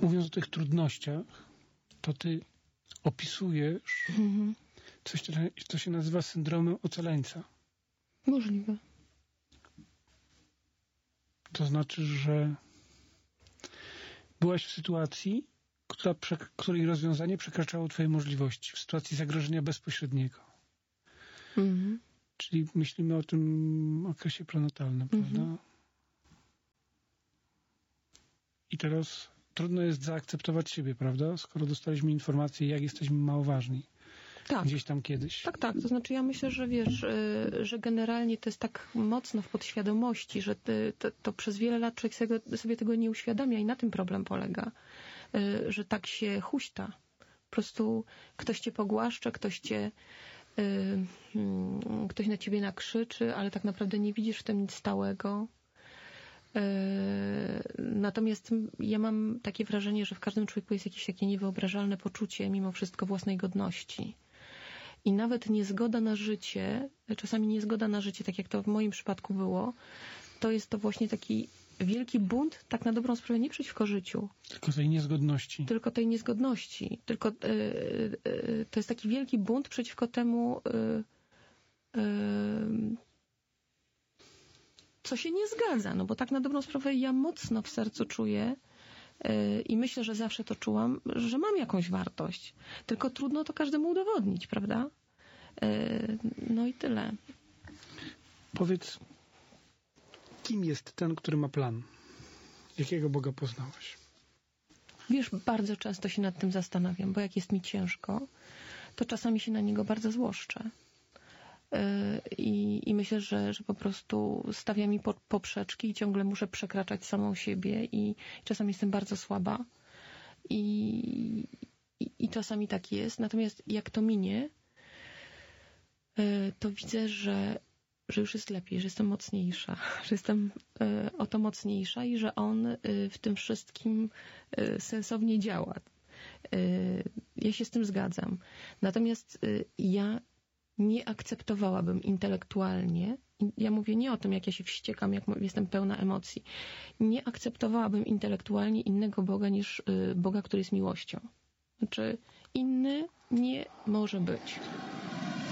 mówiąc o tych trudnościach, to ty opisujesz coś, co się nazywa syndromem ocaleńca. Możliwe. To znaczy, że byłaś w sytuacji, której rozwiązanie przekraczało twoje możliwości, w sytuacji zagrożenia bezpośredniego. Czyli myślimy o tym okresie prenatalnym, prawda? I teraz trudno jest zaakceptować siebie, prawda? Skoro dostaliśmy informację, jak jesteśmy mało ważni. Tak. Gdzieś tam kiedyś. Tak. To znaczy ja myślę, że wiesz, że generalnie to jest tak mocno w podświadomości, że to przez wiele lat człowiek sobie tego nie uświadamia i na tym problem polega. Że tak się huśta. Po prostu ktoś cię pogłaszcza, ktoś na ciebie nakrzyczy, ale tak naprawdę nie widzisz w tym nic stałego. Natomiast ja mam takie wrażenie, że w każdym człowieku jest jakieś takie niewyobrażalne poczucie mimo wszystko własnej godności. I nawet niezgoda na życie, czasami niezgoda na życie, tak jak to w moim przypadku było, to jest to właśnie taki wielki bunt, tak na dobrą sprawę, nie przeciwko życiu. Tylko tej niezgodności. Tylko tej niezgodności. Tylko to jest taki wielki bunt przeciwko temu, co się nie zgadza. No bo tak na dobrą sprawę ja mocno w sercu czuję i myślę, że zawsze to czułam, że mam jakąś wartość. Tylko trudno to każdemu udowodnić, prawda? No i tyle. Powiedz, kim jest ten, który ma plan? Jakiego Boga poznałaś? Wiesz, bardzo często się nad tym zastanawiam, bo jak jest mi ciężko, to czasami się na niego bardzo złoszczę. I myślę, że po prostu stawia mi poprzeczki i ciągle muszę przekraczać samą siebie i czasami jestem bardzo słaba i czasami tak jest. Natomiast jak to minie, to widzę, że już jest lepiej, że jestem mocniejsza, że jestem o to mocniejsza i że on w tym wszystkim sensownie działa. Ja się z tym zgadzam. Natomiast ja nie akceptowałabym intelektualnie, ja mówię nie o tym, jak ja się wściekam, jak jestem pełna emocji, nie akceptowałabym intelektualnie innego Boga niż Boga, który jest miłością. Znaczy, inny nie może być.